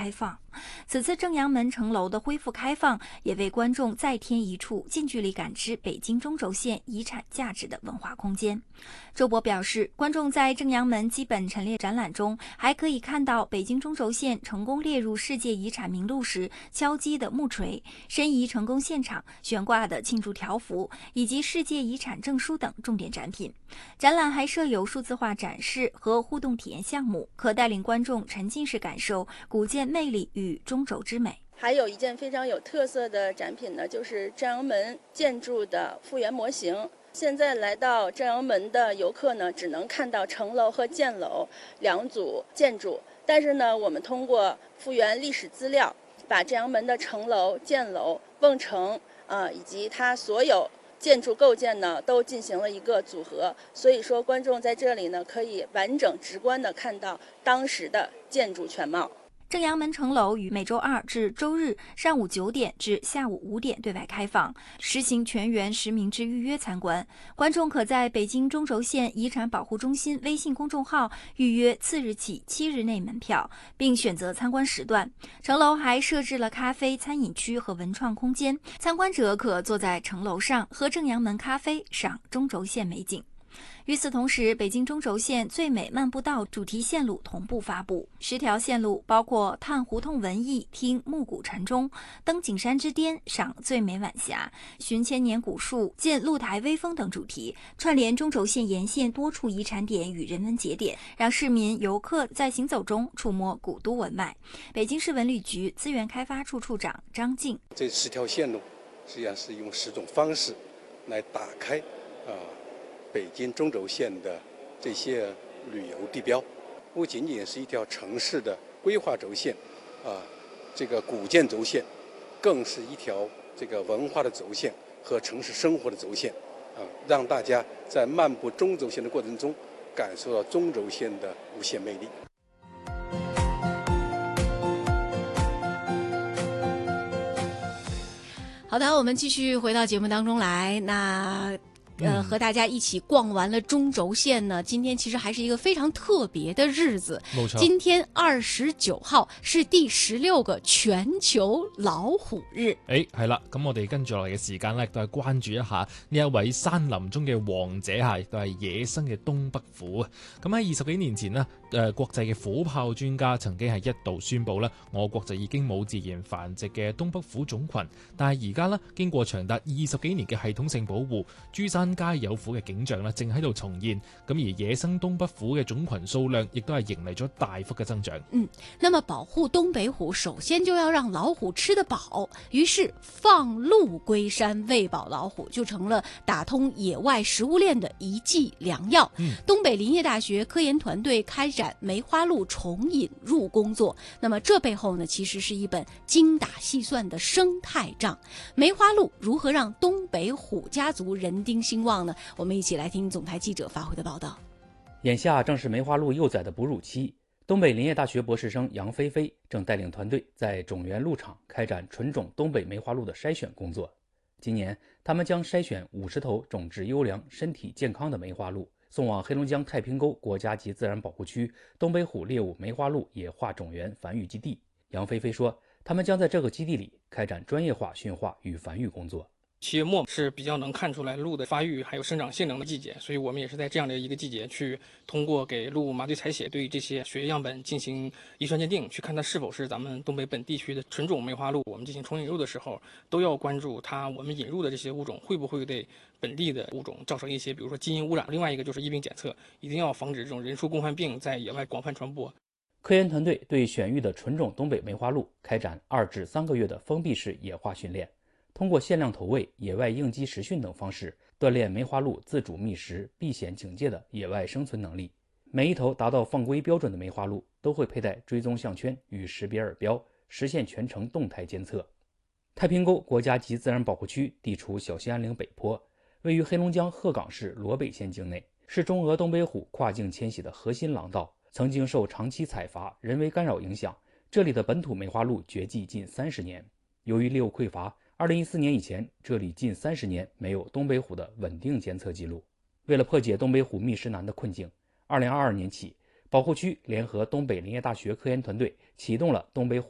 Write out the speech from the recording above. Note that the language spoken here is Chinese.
开放。此次正阳门城楼的恢复开放，也为观众再添一处近距离感知北京中轴线遗产价值的文化空间。周博表示，观众在正阳门基本陈列展览中，还可以看到北京中轴线成功列入世界遗产名录时敲击的木锤、申遗成功现场悬挂的庆祝条幅，以及世界遗产证书等重点展品。展览还设有数字化展示和互动体验项目，可带领观众沉浸式感受古建魅力与中轴之美。 还有一件非常有特色的展品呢，就是正阳门建筑的复原模型。现在来到正阳门的游客呢，只能看到城楼和箭楼两组建筑，但是呢，我们通过复原历史资料，把正阳门的城楼、箭楼、瓮城以及它所有建筑构件呢，都进行了一个组合。所以说，观众在这里呢，可以完整直观地看到当时的建筑全貌。 正阳门城楼于每周二至周日上午9点至下午5点对外开放，实行全员实名制预约参观。观众可在北京中轴线遗产保护中心微信公众号预约次日起7日内门票，并选择参观时段。城楼还设置了咖啡、餐饮区和文创空间，参观者可坐在城楼上喝正阳门咖啡，赏中轴线美景。与此同时，北京中轴线最美漫步道主题线路同步发布，10条线路包括探胡同文艺、听暮鼓晨钟、登景山之巅、赏最美晚霞、寻千年古树、见露台微风等主题，串联中轴线沿线多处遗产点与人文节点，让市民游客在行走中触摸古都文脉。北京市文旅局资源开发处处长张静： 这10条线路实际上是用10种方式来打开北京中轴线的这些旅游地标，不仅仅是一条城市的规划轴线，这个古建轴线，更是一条这个文化的轴线和城市生活的轴线，让大家在漫步中轴线的过程中，感受到中轴线的无限魅力。 好的，我们继续回到节目当中来。和大家一起逛完了中轴线呢，今天其實還是一個非常特別的日子。 冇錯， 今天29號是第16個全球老虎日。 係啦，咁我哋跟住落嚟嘅時間咧，都係關注一下呢一位山林中嘅王者嚇，亦都係野生嘅東北虎。咁喺20幾年前呢，國際嘅虎豹專家曾經係一度宣布咧，我國就已經冇自然繁殖嘅東北虎種群，但係而家呢，經過長達20幾年嘅系統性保護，珠山皆有虎嘅景象咧，正喺度重現。咁而野生東北虎嘅種群數量亦都係迎嚟咗大幅嘅增長。 那麼保護東北虎，首先就要讓老虎吃得飽，於是放鹿歸山餵飽老虎就成了打通野外食物鏈的一劑良藥。東北林業大學科研團隊開展梅花鹿重引入工作，那麼這背後呢，其實是一本精打細算的生態帳。梅花鹿如何讓東北虎家族人丁興旺呢？我們一起來聽總台記者發回的報道。 眼下正是梅花鹿幼崽的哺乳期，東北林業大學博士生楊菲菲正帶領團隊在種源鹿場開展純種東北梅花鹿的篩選工作。今年，他們將篩選50頭種質優良、身體健康的梅花鹿，送往黑龍江太平溝國家級自然保護區東北虎獵物梅花鹿野化種源繁育基地。楊菲菲說，他們將在這個基地裡開展專業化馴化與繁育工作。 7月末是比較能看出來鹿的發育還有生長性能的季節，所以我們也是在這樣的一個季節去通過給鹿麻醉採血，對於這些血液樣本進行遺傳鑑定，去看它是否是咱們東北本地區的純種梅花鹿。我們進行重引入的時候，都要關注它我們引入的這些物種會不會對本地的物種造成一些，比如說基因污染。另外一個就是疫病檢測，一定要防止這種人畜共患病在野外廣泛傳播。 科研團隊對選育的純種東北梅花鹿開展2至3個月的封閉式野化訓練，通過限量投餵、野外應激實訓等方式，鍛鍊梅花鹿自主覓食、避險警戒的野外生存能力。每一頭達到放歸標準的梅花鹿都會佩戴追蹤項圈與識別耳標，實現全程動態監測。太平溝國家級自然保護區地處小興安嶺北坡，位於黑龍江鶴崗市羅北縣境內，是中俄東北虎跨境遷徙的核心廊道。曾經受長期採伐、人為干擾影響，這裡的本土梅花鹿絕跡近30年。由於獵物匱乏，2014年以前，這裡近30年沒有東北虎的穩定監測記錄。為了破解東北虎覓食難的困境，2022年起，保護區聯合東北林業大學科研團隊啟動了東北虎